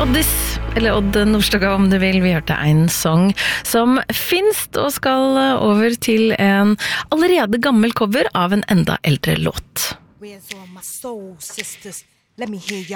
Oddis, eller Odd Nordstoga om du vil. Vi hørte en sang som finst og skal over til en allerede gammel cover av en enda eldre låt. Where's all my soul sisters? Let me hear